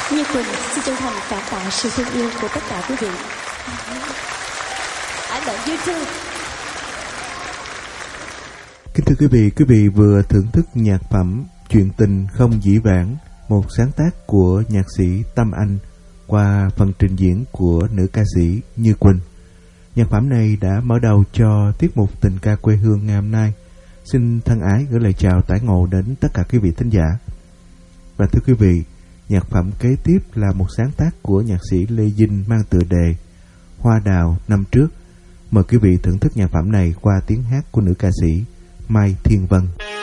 Như Quỳnh xin chân thành cảm tạ sự thương yêu của tất cả quý vị. I love you too. Kính thưa quý vị vừa thưởng thức nhạc phẩm Chuyện tình không dĩ vãng, một sáng tác của nhạc sĩ Tâm Anh qua phần trình diễn của nữ ca sĩ Như Quỳnh. Nhạc phẩm này đã mở đầu cho tiết mục Tình ca quê hương ngày hôm nay. Xin thân ái gửi lời chào tái ngộ đến tất cả quý vị thính giả. Và thưa quý vị, nhạc phẩm kế tiếp là một sáng tác của nhạc sĩ Lê Dinh mang tựa đề Hoa đào năm trước. Mời quý vị thưởng thức nhạc phẩm này qua tiếng hát của nữ ca sĩ Mai Thiên Vân.